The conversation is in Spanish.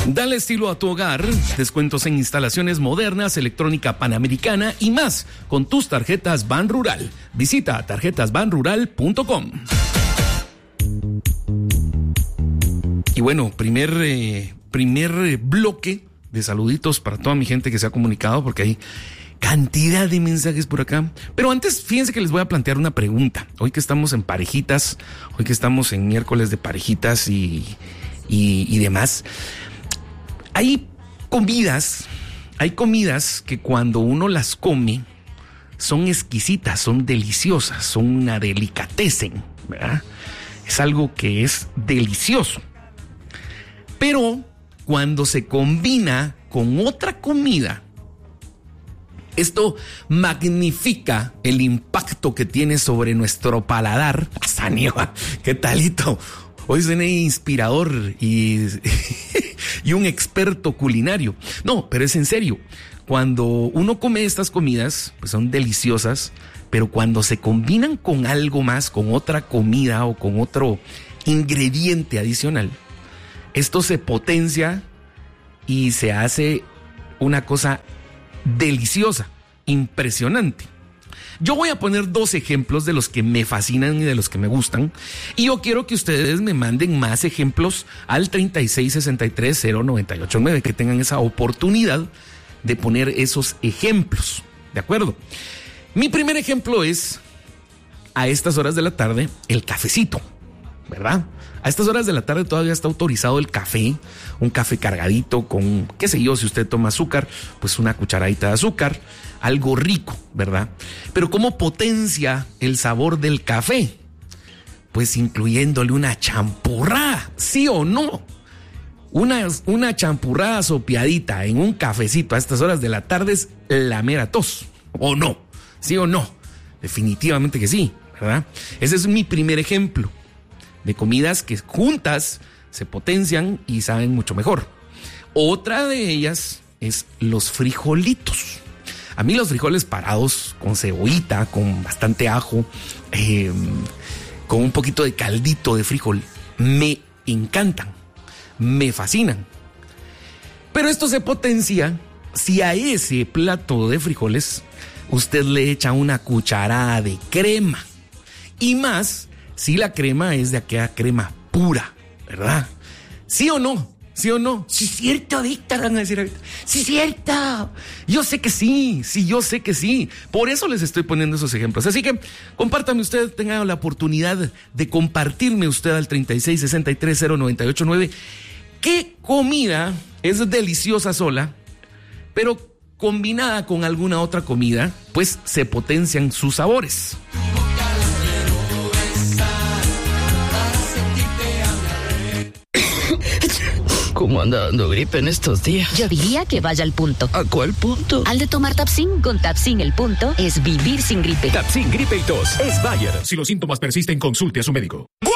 Dale estilo a tu hogar, descuentos en instalaciones modernas, electrónica panamericana y más con tus tarjetas Ban Rural. Visita tarjetasbanrural.com. Y bueno, primer bloque de saluditos para toda mi gente que se ha comunicado, porque hay cantidad de mensajes por acá. Pero antes, fíjense que les voy a plantear una pregunta. Hoy que estamos en parejitas, hoy que estamos en miércoles de parejitas y demás, hay comidas que cuando uno las come son exquisitas, son deliciosas, son una delicatessen, ¿verdad? Es algo que es delicioso. Pero cuando se combina con otra comida, esto magnifica el impacto que tiene sobre nuestro paladar. Saniva, ¿qué talito? Hoy suena inspirador y un experto culinario. No, pero es en serio. Cuando uno come estas comidas, pues son deliciosas, pero cuando se combinan con algo más, con otra comida o con otro ingrediente adicional, esto se potencia y se hace una cosa deliciosa, impresionante. Yo voy a poner 2 ejemplos de los que me fascinan y de los que me gustan, y yo quiero que ustedes me manden más ejemplos al 36630989, que tengan esa oportunidad de poner esos ejemplos, ¿de acuerdo? Mi primer ejemplo es, a estas horas de la tarde, el cafecito, ¿verdad? A estas horas de la tarde todavía está autorizado el café, un café cargadito con, qué sé yo, si usted toma azúcar, pues una cucharadita de azúcar, algo rico, ¿verdad? Pero ¿cómo potencia el sabor del café? Pues incluyéndole una champurrada, ¿sí o no? Una champurrada sopeadita en un cafecito a estas horas de la tarde es la mera tos, ¿o no? ¿Sí o no? Definitivamente que sí, ¿verdad? Ese es mi primer ejemplo de comidas que juntas se potencian y saben mucho mejor. Otra de ellas es los frijolitos. A mí los frijoles parados con cebollita, con bastante ajo, con un poquito de caldito de frijol, me encantan, me fascinan. Pero esto se potencia si a ese plato de frijoles usted le echa una cucharada de crema. Y más si la crema es de aquella crema pura, ¿verdad? ¿Sí o no? ¿Sí o no? Sí, cierto, Víctor, van a decir ahorita. Sí, cierto. Yo sé que sí, yo sé que sí. Por eso les estoy poniendo esos ejemplos. Así que compártame usted, tenga la oportunidad de compartirme usted al 36630989 qué comida es deliciosa sola, pero combinada con alguna otra comida, pues se potencian sus sabores. ¿Cómo anda dando gripe en estos días? Yo diría que vaya al punto. ¿A cuál punto? Al de tomar Tapsin. Con Tapsin el punto es vivir sin gripe. Tapsin, gripe y tos. Es Bayer. Si los síntomas persisten, consulte a su médico.